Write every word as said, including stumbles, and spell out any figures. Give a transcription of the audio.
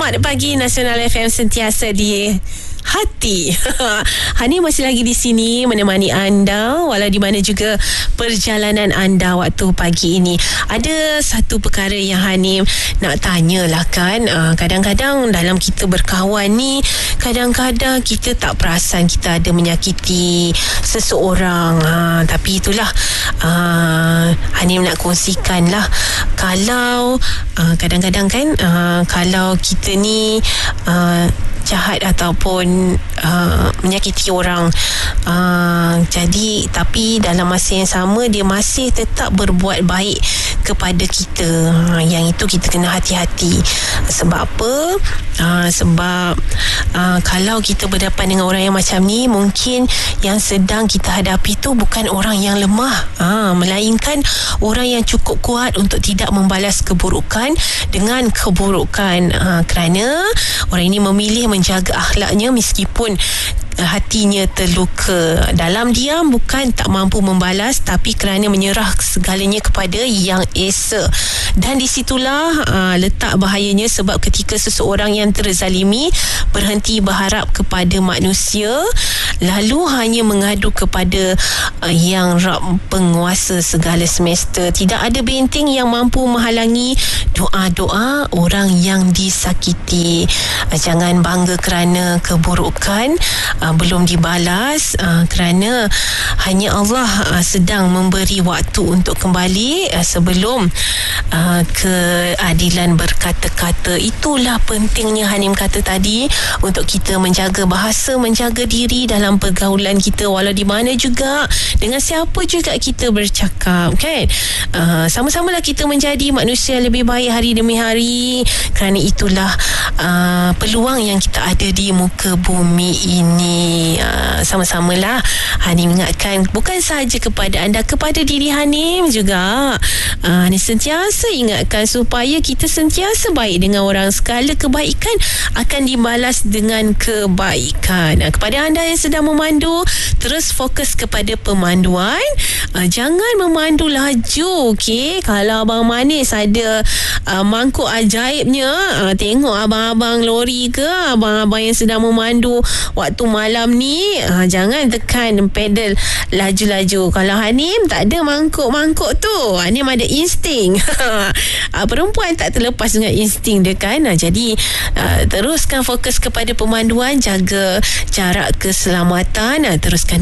Selamat pagi, Nasional F M sentiasa di hati. Hani masih lagi di sini menemani anda walau di mana juga perjalanan anda waktu pagi ini. Ada satu perkara yang Hani nak tanyalah kan. Uh, kadang-kadang dalam kita berkawan ni, kadang-kadang kita tak perasan kita ada menyakiti seseorang. Uh, tapi itulah uh, Hani nak kongsikan lah. Kalau uh, kadang-kadang kan uh, kalau kita ni uh, jahat ataupun uh, menyakiti orang, uh, jadi tapi dalam masa yang sama dia masih tetap berbuat baik kepada kita, uh, yang itu kita kena hati-hati. Sebab apa? Uh, sebab uh, kalau kita berdepan dengan orang yang macam ni, mungkin yang sedang kita hadapi tu bukan orang yang lemah, uh, melainkan orang yang cukup kuat untuk tidak membalas keburukan dengan keburukan, uh, kerana orang ini memilih menjaga akhlaknya meskipun hatinya terluka. Dalam diam bukan tak mampu membalas, tapi kerana menyerah segalanya kepada Yang Esa. Dan di situlah uh, letak bahayanya, sebab ketika seseorang yang terzalimi berhenti berharap kepada manusia, lalu hanya mengadu kepada uh, Yang Rab penguasa segala semesta, tidak ada benteng yang mampu menghalangi doa-doa orang yang disakiti. Uh, jangan bangga kerana keburukan uh, belum dibalas, uh, kerana hanya Allah uh, sedang memberi waktu untuk kembali uh, sebelum uh, keadilan berkata-kata. Itulah pentingnya Hanim kata tadi, untuk kita menjaga bahasa, menjaga diri dalam pergaulan kita, walau di mana juga, dengan siapa juga kita bercakap, kan? Uh, sama-samalah kita menjadi manusia lebih baik hari demi hari, kerana itulah uh, peluang yang kita ada di muka bumi ini. Uh, sama-samalah Hanim ingatkan, bukan sahaja kepada anda, kepada diri Hanim juga. uh, Hanim sentiasa ingatkan supaya kita sentiasa baik dengan orang. Segala kebaikan akan dibalas dengan kebaikan. uh, Kepada anda yang sedang memandu, terus fokus kepada pemanduan. uh, Jangan memandu laju, okey? Kalau Abang Manis ada uh, mangkuk ajaibnya, uh, tengok abang-abang lori ke, abang-abang yang sedang memandu waktu malam ni, uh, jangan tekan pedal laju-laju. Kalau Hanim tak ada mangkuk-mangkuk tu, Hanim ada insting. uh, perempuan tak terlepas dengan insting dia, kan? uh, Jadi uh, teruskan fokus kepada pemanduan, jaga jarak keselamatan, uh, teruskan